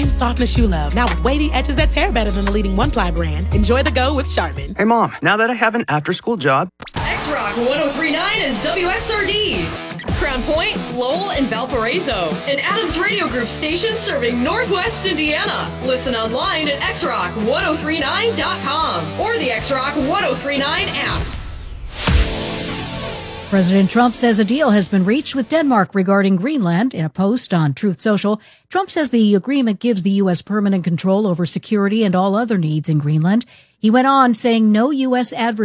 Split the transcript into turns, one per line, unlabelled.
same softness you love, now with wavy edges that tear better than the leading one-ply brand. Enjoy the go with Charmin.
Hey, Mom, now that I have an after-school job...
X-Rock 103.9 is WXRD. Crown Point, Lowell, and Valparaiso. An Adams Radio Group station serving Northwest Indiana. Listen online at xrock1039.com or the X-Rock 1039 app.
President Trump says a deal has been reached with Denmark regarding Greenland. In a post on Truth Social, Trump says the agreement gives the U.S. permanent control over security and all other needs in Greenland. He went on saying no U.S. adversary